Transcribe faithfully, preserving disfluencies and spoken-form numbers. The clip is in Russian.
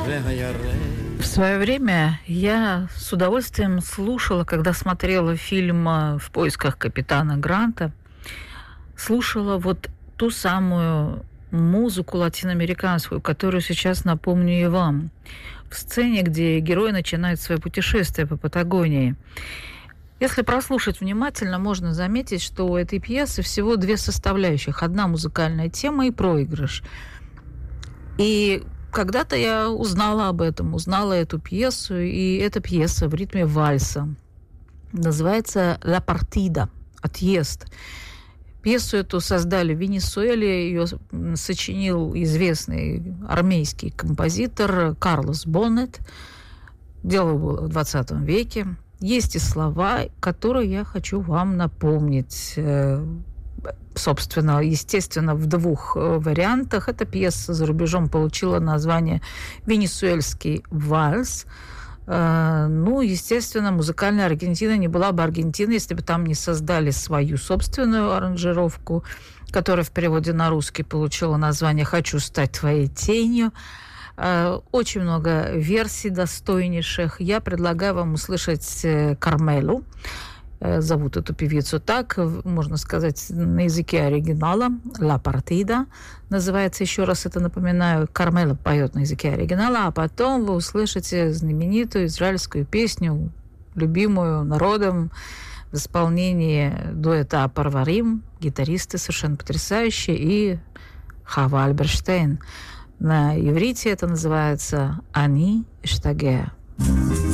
В свое время я с удовольствием слушала, когда смотрела фильм «В поисках капитана Гранта», слушала вот ту самую музыку латиноамериканскую, которую сейчас напомню и вам. В сцене, где герой начинает свое путешествие по Патагонии. Если прослушать внимательно, можно заметить, что у этой пьесы всего две составляющих. Одна музыкальная тема и проигрыш. И когда-то я узнала об этом, узнала эту пьесу, и эта пьеса в ритме вальса. Называется «Ла партида» – «Отъезд». Пьесу эту создали в Венесуэле, ее сочинил известный армейский композитор Карлос Боннет. Дело было в двадцатом веке. Есть и слова, которые я хочу вам напомнить. Собственно, естественно, в двух вариантах. Эта пьеса за рубежом получила название «Венесуэльский вальс». Ну, естественно, музыкальная Аргентина не была бы Аргентиной, если бы там не создали свою собственную аранжировку, которая в переводе на русский получила название «Хочу стать твоей тенью». Очень много версий достойнейших. Я предлагаю вам услышать Кармелу. Зовут эту певицу так, можно сказать, на языке оригинала. «Ла партида» называется, еще раз это напоминаю. Кармела поет на языке оригинала, а потом вы услышите знаменитую израильскую песню, любимую народом, в исполнении дуэта «Парварим», гитаристы совершенно потрясающие, и Хава Альберштейн. На иврите это называется «Ани Эштагеа».